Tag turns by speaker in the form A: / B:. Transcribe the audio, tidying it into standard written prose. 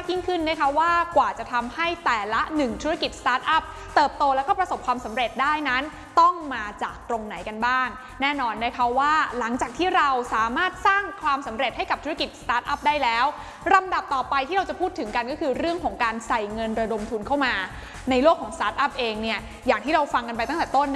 A: ยิ่งขึ้นนะคะว่ากว่าจะทำให้แต่ละ1ธุรกิจสตาร์ทอัพเติบโตแล้วก็ประสบความสำเร็จได้นั้นต้องมาจากตรงไหนกันบ้างแน่นอนนะคะว่าหลังจากที่เราสามารถสร้างความสำเร็จให้กับธุรกิจสตาร์ทอัพได้แล้วลำดับต่อไปที่เราจะพูดถึงกันก็คือเรื่องของการใส่เงินระดมทุนเข้ามาในโลกของสตาร์ทอัพเองเนี่ยอย่างที่เราฟังกันไปตั้งแต่ต้น